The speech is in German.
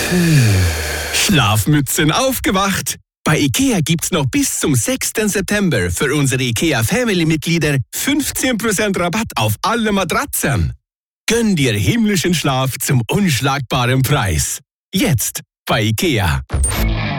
Schlafmützen aufgewacht! Bei IKEA gibt's noch bis zum 6. September für unsere IKEA Family-Mitglieder 15% Rabatt auf alle Matratzen. Gönn dir himmlischen Schlaf zum unschlagbaren Preis. Jetzt bei IKEA.